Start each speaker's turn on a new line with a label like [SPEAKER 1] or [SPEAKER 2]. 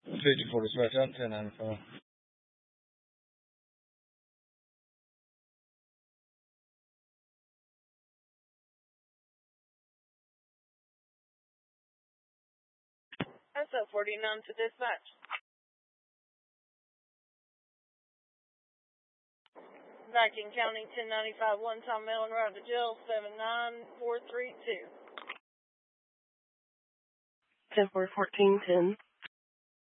[SPEAKER 1] 54 dispatch out, 1095.
[SPEAKER 2] That's up 49 to dispatch. Viking County 1095, one-time mail and ride to jail 79432.
[SPEAKER 3] 10-4-14-10.